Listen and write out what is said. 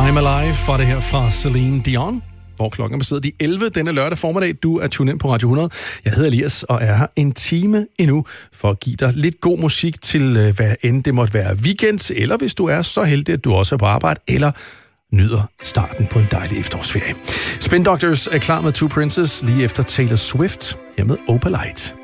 I'm Alive var det her fra Celine Dion, hvor klokken er baseret de 11 denne lørdag formiddag. Du er tunet ind på Radio 100. Jeg hedder Elias og er her en time endnu for at give dig lidt god musik til hvad end det måtte være weekend, eller hvis du er så heldig, at du også er på arbejde, eller nyder starten på en dejlig efterårsferie. Spin Doctors er klar med Two Princes lige efter Taylor Swift her med Opalite.